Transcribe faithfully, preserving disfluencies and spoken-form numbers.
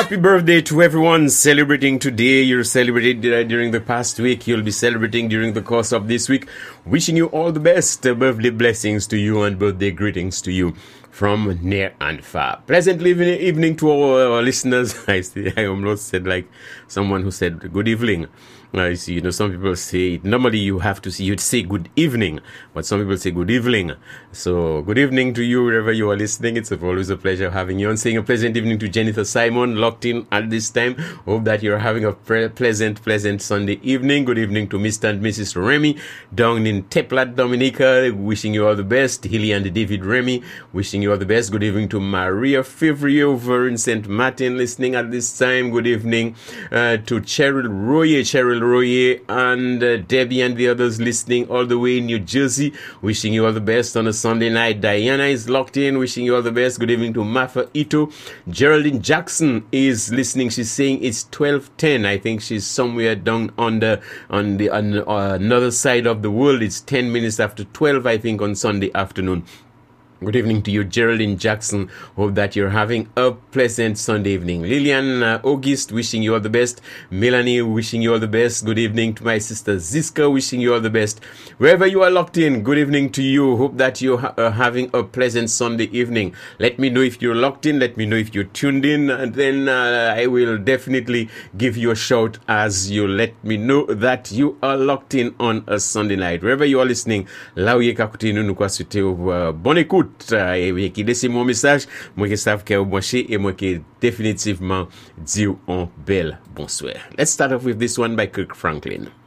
Happy birthday to everyone celebrating today. You're celebrating uh, during the past week. You'll be celebrating during the course of this week. Wishing you all the best. Uh, birthday blessings to you and birthday greetings to you from near and far. Pleasant evening to all our listeners. I see, I almost said like someone who said good evening. I see, you know, some people say, normally you have to see, you'd say good evening, but some people say good evening. So, good evening to you wherever you are listening. It's always a pleasure having you on. Saying a pleasant evening to Jennifer Simon, locked in at this time. Hope that you're having a pre- pleasant, pleasant Sunday evening. Good evening to Mister and Missus Remy down in Teplat, Dominica. Wishing you all the best. Hilly and David Remy, wishing you all the best. Good evening to Maria Fevrier over in Saint Martin, listening at this time. Good evening uh, to Cheryl Royer, Cheryl Royer and uh, Debbie and the others listening all the way in New Jersey. Wishing you all the best on a Sunday night. Diana is locked in. Wishing you all the best. Good evening to Mafa Ito. Geraldine Jackson is listening. She's saying it's twelve ten. I think she's somewhere down on the on the on uh, another side of the world. It's ten minutes after twelve, I think, on Sunday afternoon. Good evening to you, Geraldine Jackson. Hope that you're having a pleasant Sunday evening. Lillian uh, August, wishing you all the best. Melanie, wishing you all the best. Good evening to my sister Ziska, wishing you all the best. Wherever you are locked in, good evening to you. Hope that you ha- are having a pleasant Sunday evening. Let me know if you're locked in. Let me know if you're tuned in. And then uh, I will definitely give you a shout as you let me know that you are locked in on a Sunday night. Wherever you are listening, Laouye Kakuti nou nou kwa sute bonne écoute. Et qui laisse mon message, moi qui savent qu'elle est branché et moi qui définitivement dit un bel bonsoir. Let's start off with this one by Kirk Franklin.